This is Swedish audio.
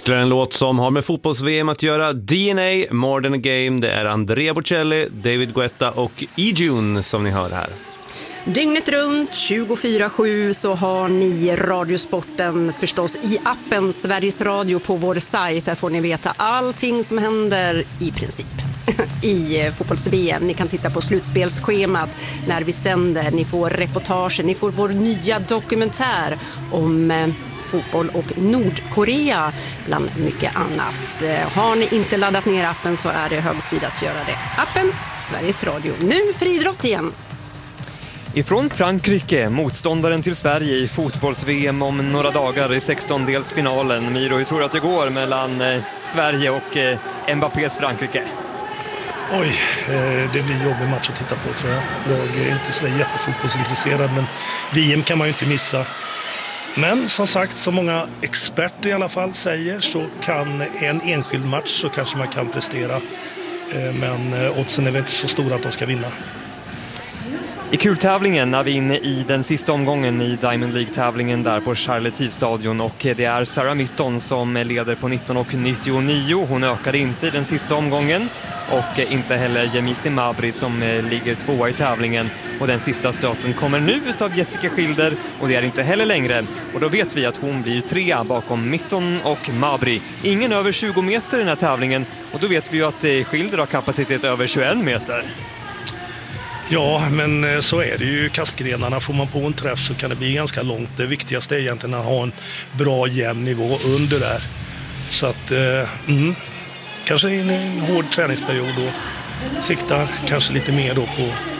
Ytterligare en låt som har med fotbolls-VM att göra. DNA, More Than A Game. Det är Andrea Bocelli, David Guetta och E-June som ni hör här. Dygnet runt 24/7 så har ni Radiosporten förstås i appen Sveriges Radio på vår sajt. Där får ni veta allting som händer i princip i fotbolls-VM. Ni kan titta på slutspelsschemat när vi sänder. Ni får reportager, ni får vår nya dokumentär om fotboll och Nordkorea bland mycket annat. Har ni inte laddat ner appen så är det hög tid att göra det. Appen Sveriges Radio. Nu för idrott igen. Ifrån Frankrike, motståndaren till Sverige i fotbolls-VM om några dagar i 16-delsfinalen. Miro, hur tror du att det går mellan Sverige och Mbappés Frankrike? Oj, det blir jobbig match att titta på tror jag. Jag är inte så jättefotbollsintresserad, men VM kan man ju inte missa. Men som sagt, som många experter i alla fall säger, så kan en enskild match så kanske man kan prestera. Men oddsen är väl inte så stora att de ska vinna. I kultävlingen är vi inne i den sista omgången i Diamond League-tävlingen där på Charlotte-stadion, och det är Sarah Mytton som leder på 19,99. Hon ökade inte i den sista omgången, och inte heller Yemisi Mabry som ligger tvåa i tävlingen. Och den sista stöten kommer nu utav Jessica Schilder, och det är inte heller längre. Och då vet vi att hon blir trea bakom Mytton och Mabry. Ingen över 20 meter i den här tävlingen, och då vet vi ju att Schilder har kapacitet över 21 meter. Ja, men så är det ju. Kastgrenarna, får man på en träff så kan det bli ganska långt. Det viktigaste är egentligen att ha en bra jämn nivå under där. Så att, kanske en hård träningsperiod och siktar kanske lite mer då på